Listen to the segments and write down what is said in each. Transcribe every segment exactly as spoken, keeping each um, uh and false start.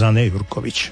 Suzane Jurković.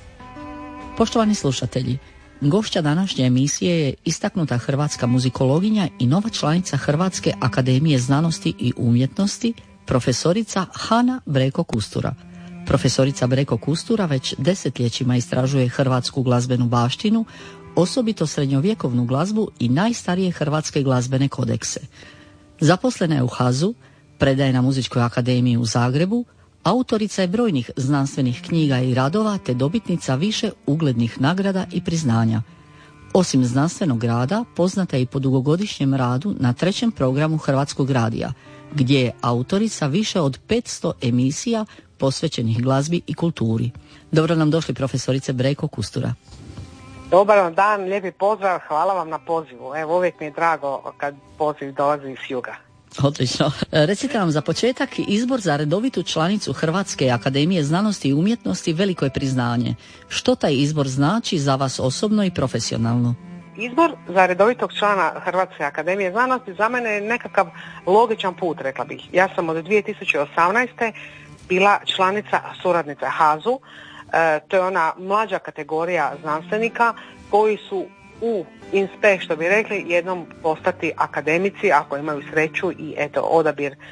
Poštovani slušatelji, gošća današnje emisije je istaknuta hrvatska muzikologinja i nova članica Hrvatske akademije znanosti i umjetnosti, profesorica Hana Breko Kustura. Profesorica Breko Kustura već desetljećima istražuje hrvatsku glazbenu baštinu, osobito srednjovjekovnu glazbu i najstarije hrvatske glazbene kodekse. Zaposlena je u Hazu, predaje na Muzičkoj akademiji u Zagrebu, autorica je brojnih znanstvenih knjiga i radova te dobitnica više uglednih nagrada i priznanja. Osim znanstvenog rada, poznata je i po dugogodišnjem radu na trećem programu Hrvatskog radija, gdje je autorica više od petsto emisija posvećenih glazbi i kulturi. Dobro nam došli, profesorice Breko Kustura. Dobar vam dan, lijepi pozdrav, hvala vam na pozivu. Evo, uvijek mi je drago kad poziv dolazi iz juga. Odlično. Recite nam za početak, izbor za redovitu članicu Hrvatske akademije znanosti i umjetnosti veliko je priznanje. Što taj izbor znači za vas osobno i profesionalno? Izbor za redovitog člana Hrvatske akademije znanosti za mene je nekakav logičan put, rekla bih. Ja sam od dvije tisuće osamnaeste bila članica suradnica Hazu. E, to je ona mlađa kategorija znanstvenika koji su u inspe, što bi rekli, jednom postati akademici ako imaju sreću i eto odabir e,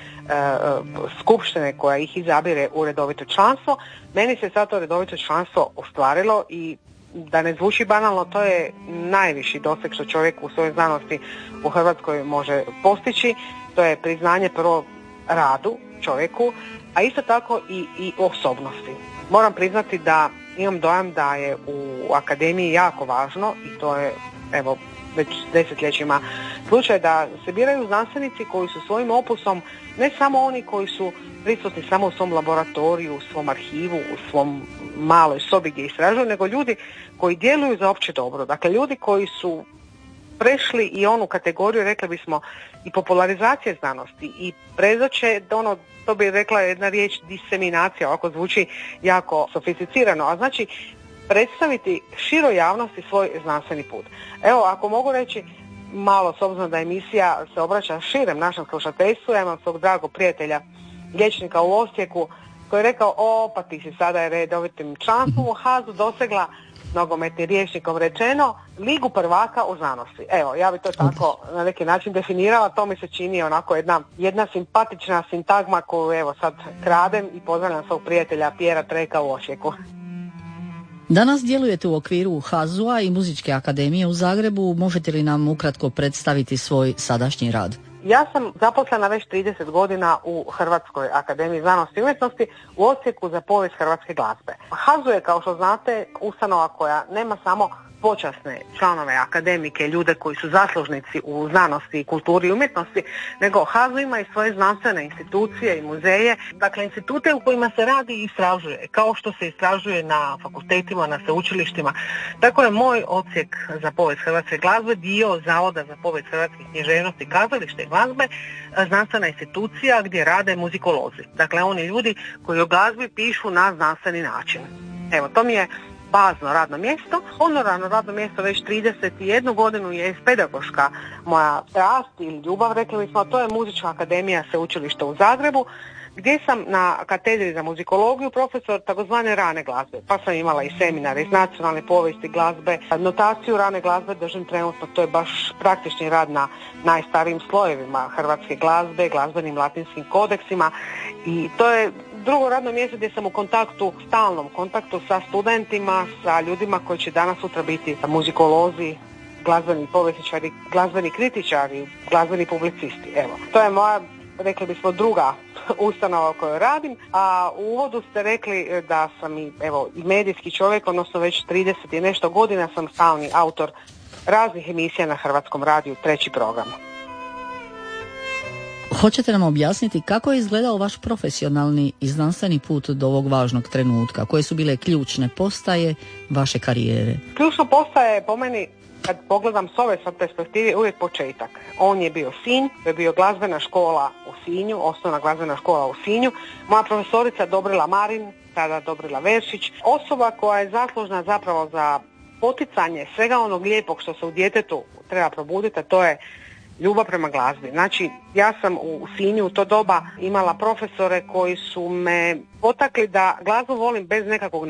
skupštine koja ih izabire u redovito članstvo. Meni se sad to redovito članstvo ostvarilo i da ne zvuči banalno, to je najviši doseg što čovjek u svojoj znanosti u Hrvatskoj može postići. To je priznanje prvo radu čovjeku, a isto tako i, i osobnosti. Moram priznati da imam dojam da je u akademiji jako važno, i to je evo već desetljećima slučaj, da se biraju znanstvenici koji su svojim opusom ne samo oni koji su prisutni samo u svom laboratoriju, u svom arhivu, u svom maloj sobi gdje istražuju, nego ljudi koji djeluju za opće dobro. Dakle, ljudi koji su prešli i onu kategoriju, rekli bismo, i popularizacije znanosti i predoče, ono, to bi rekla jedna riječ, diseminacija, ovako zvuči jako sofisticirano, a znači predstaviti široj javnosti svoj znanstveni put. Evo, ako mogu reći malo, s obzirom da emisija se obraća širem našem slušateljstvu, ja imam svog dragog prijatelja, liječnika u Osijeku, koji je rekao, o, pa ti si sada je redovitim članstvom u Hazu dosegla, nogometnim rječnikom rečeno, ligu prvaka u znanosti. Evo, ja bi to tako na neki način definirala, to mi se čini onako jedna, jedna simpatična sintagma koju evo sad kradem i pozdravljam svog prijatelja Pjera Treka u Osijeku. Danas djelujete u okviru Hazua i Muzičke akademije u Zagrebu. Možete li nam ukratko predstaviti svoj sadašnji rad? Ja sam zaposlena već trideset godina u Hrvatskoj akademiji znanosti i umjetnosti u Osijeku za povijest hrvatske glazbe. Hazu je, kao što znate, ustanova koja nema samo počasne članove akademike, ljude koji su zaslužnici u znanosti, kulturi i umjetnosti, nego Hazu ima i svoje znanstvene institucije i muzeje, dakle institute u kojima se radi i istražuje, kao što se istražuje na fakultetima, na sveučilištima. Tako je moj odsjek za povijest hrvatske glazbe dio Zavoda za povijest hrvatskih književnosti, kazalište i glazbe, znanstvena institucija gdje rade muzikolozi. Dakle, oni ljudi koji o glazbi pišu na znanstveni način. Evo, to mi je bazno radno mjesto. Honorarno radno mjesto već trideset jednu godinu je pedagoška moja strast ili ljubav, rekli bismo, to je Muzička akademija sveučilišta u Zagrebu, gdje sam na katedri za muzikologiju profesor takozvane rane glazbe. Pa sam imala i seminare iz nacionalne povijesti glazbe. Notaciju rane glazbe držim trenutno, to je baš praktični rad na najstarijim slojevima hrvatske glazbe, glazbenim latinskim kodeksima, i to je drugo radno mjesto gdje sam u kontaktu, stalnom kontaktu sa studentima, sa ljudima koji će danas sutra biti muzikolozi, glazbeni povjesničari, glazbeni kritičari, glazbeni publicisti. Evo, to je moja, rekli bismo, druga ustanova u kojoj radim, a u uvodu ste rekli da sam i, evo, i medijski čovjek, odnosno već trideset i nešto godina sam stalni autor raznih emisija na Hrvatskom radiju, treći program. Hoćete nam objasniti kako je izgledao vaš profesionalni i znanstveni put do ovog važnog trenutka? Koje su bile ključne postaje vaše karijere? Ključna postaja je po meni, kad pogledam s ove sad perspektive, uvijek početak. On je bio Sinj, to je bio glazbena škola u Sinju, osnovna glazbena škola u Sinju. Moja profesorica Dobrila Marin, tada Dobrila Veršić, osoba koja je zaslužna zapravo za poticanje svega onog lijepog što se u djetetu treba probuditi, a to je ljubav prema glazbi. Znači, ja sam u Sinju u to doba imala profesore koji su me potakli da glazbu volim bez nekakvog